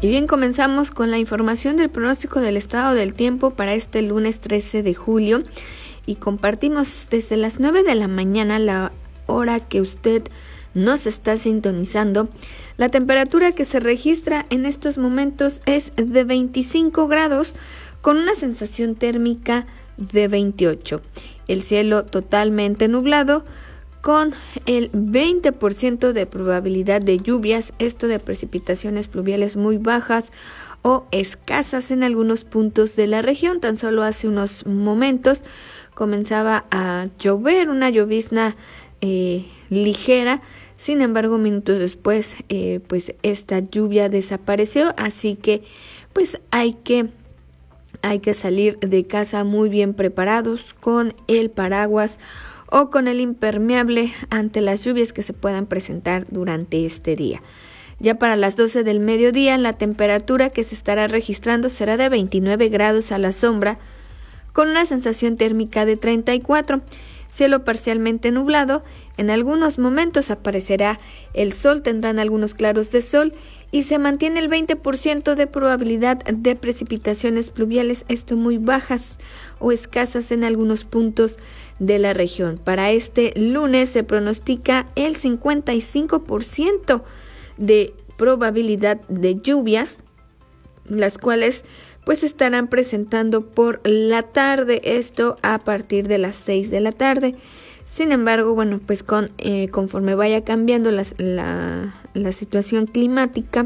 Y bien, comenzamos con la información del pronóstico del estado del tiempo para este lunes 13 de julio y compartimos desde las 9 de la mañana, la hora que usted nos está sintonizando. La temperatura que se registra en estos momentos es de 25 grados con una sensación térmica de 28. El cielo totalmente nublado con el 20% de probabilidad de lluvias, esto de precipitaciones pluviales muy bajas o escasas en algunos puntos de la región. Tan solo hace unos momentos comenzaba a llover, una llovizna ligera. Sin embargo, minutos después, pues esta lluvia desapareció, así que pues hay que salir de casa muy bien preparados con el paraguas o con el impermeable ante las lluvias que se puedan presentar durante este día. Ya para las 12 del mediodía, la temperatura que se estará registrando será de 29 grados a la sombra, con una sensación térmica de 34. Cielo parcialmente nublado, en algunos momentos aparecerá el sol, tendrán algunos claros de sol y se mantiene el 20% de probabilidad de precipitaciones pluviales, esto muy bajas o escasas en algunos puntos de la región. Para este lunes se pronostica el 55% de probabilidad de lluvias, las cuales pues estarán presentando por la tarde, esto a partir de las 6 de la tarde. Sin embargo, bueno, pues conforme vaya cambiando la situación climática,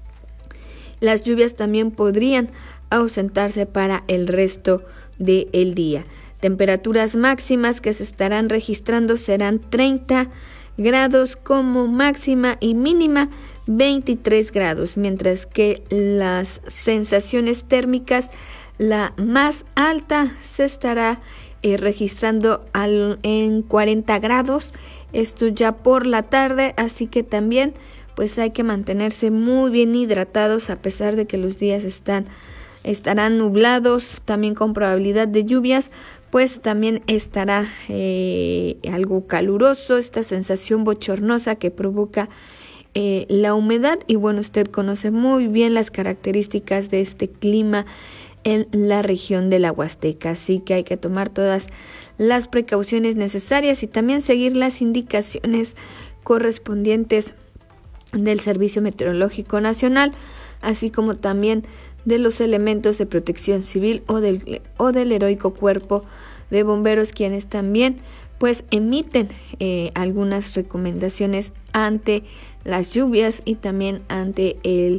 las lluvias también podrían ausentarse para el resto del día. Temperaturas máximas que se estarán registrando serán 30 grados como máxima y mínima 23 grados, mientras que las sensaciones térmicas, la más alta se estará registrando en 40 grados, esto ya por la tarde, así que también pues hay que mantenerse muy bien hidratados a pesar de que los días estarán nublados, también con probabilidad de lluvias, pues también estará algo caluroso, esta sensación bochornosa que provoca la humedad. Y bueno, usted conoce muy bien las características de este clima en la región de la Huasteca, así que hay que tomar todas las precauciones necesarias y también seguir las indicaciones correspondientes del Servicio Meteorológico Nacional, así como también de los elementos de protección civil o del heroico cuerpo de bomberos, quienes también pues emiten algunas recomendaciones ante las lluvias y también ante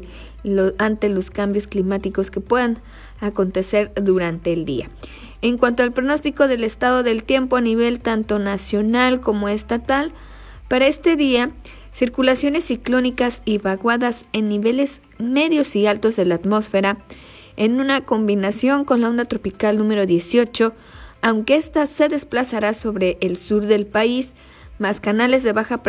los cambios climáticos que puedan acontecer durante el día. En cuanto al pronóstico del estado del tiempo a nivel tanto nacional como estatal, para este día, circulaciones ciclónicas y vaguadas en niveles medios y altos de la atmósfera, en una combinación con la onda tropical número 18, aunque ésta se desplazará sobre el sur del país, más canales de baja presión